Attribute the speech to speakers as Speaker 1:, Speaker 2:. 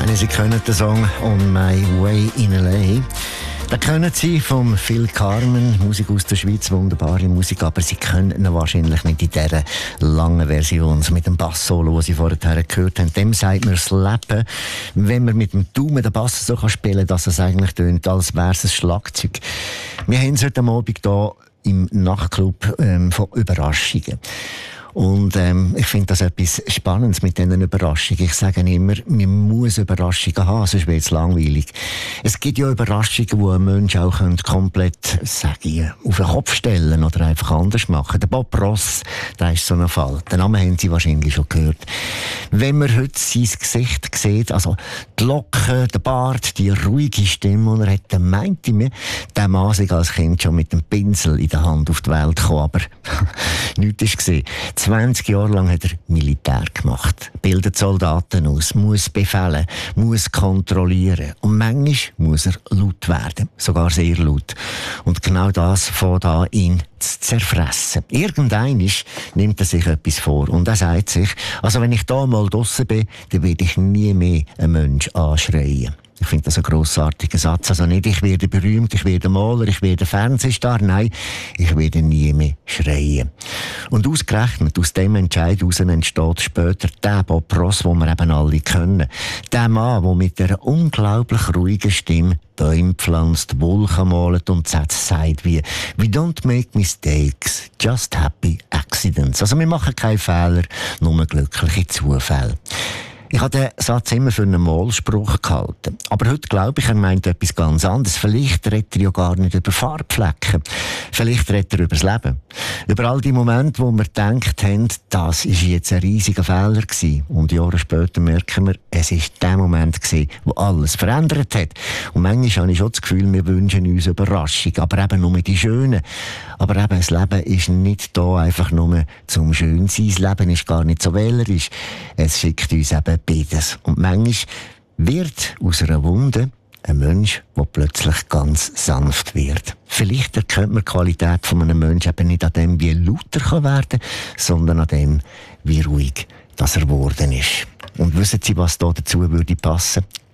Speaker 1: meine, Sie kennen den Song «On My Way in L.A.». Da können Sie vom Phil Carmen, Musik aus der Schweiz, wunderbare Musik, aber Sie können ihn wahrscheinlich nicht in dieser langen Version, so mit dem Bass-Solo, das Sie vorher gehört haben. Dem sagt man das Leben, wenn man mit dem Daumen den Bass so spielen kann, dass es eigentlich tönt, als wäre es ein Schlagzeug. Wir haben es heute Abend hier im Nachtclub von Überraschungen. Und ich finde das etwas Spannendes mit diesen Überraschungen. Ich sage immer, man muss Überraschungen haben, sonst wird es langweilig. Es gibt ja Überraschungen, die ein Mensch auch komplett, sage ich, auf den Kopf stellen oder einfach anders machen. Der Bob Ross, der ist so ein Fall. Den Namen haben Sie wahrscheinlich schon gehört. Wenn man heute sein Gesicht sieht, also die Locken, der Bart, die ruhige Stimme, die er hat, dann meinte mir, der Mann sei als Kind schon mit dem Pinsel in der Hand auf die Welt gekommen, aber nichts ist gesehen. 20 Jahre lang hat er Militär gemacht, bildet Soldaten aus, muss befehlen, muss kontrollieren. Und manchmal muss er laut werden, sogar sehr laut. Und genau das fängt an, ihn zu zerfressen. Irgendwann nimmt er sich etwas vor und er sagt sich, also wenn ich da mal draussen bin, dann werde ich nie mehr einen Menschen anschreien. Ich finde das ein grossartiger Satz. Also nicht, ich werde berühmt, ich werde Maler, ich werde Fernsehstar. Nein, ich werde nie mehr schreien. Und ausgerechnet aus dem Entscheid heraus entsteht später der Bob Ross, den wir eben alle kennen. Der Mann, der mit einer unglaublich ruhigen Stimme Bäume pflanzt, Wolken malt und Sätze sagt wie «We don't make mistakes, just happy accidents». Also wir machen keine Fehler, nur glückliche Zufälle. Ich habe den Satz immer für einen Maulspruch gehalten. Aber heute glaube ich, er meint etwas ganz anderes. Vielleicht redet er ja gar nicht über Farbflecken. Vielleicht redet er über das Leben. Über all die Momente, wo wir gedacht haben, das war jetzt ein riesiger Fehler gewesen. Und Jahre später merken wir, es war der Moment gewesen, wo alles verändert hat. Und manchmal habe ich schon das Gefühl, wir wünschen uns Überraschung. Aber eben nur die schönen. Aber eben, das Leben ist nicht da einfach nur zum Schönsein. Das Leben ist gar nicht so wählerisch. Es schickt uns eben beides. Und manchmal wird aus einer Wunde ein Mensch, der plötzlich ganz sanft wird. Vielleicht erkennt man die Qualität von einem Menschen eben nicht an dem, wie lauter werden kann, sondern an dem, wie ruhig dass er geworden ist. Und wissen Sie, was da dazu würde passen?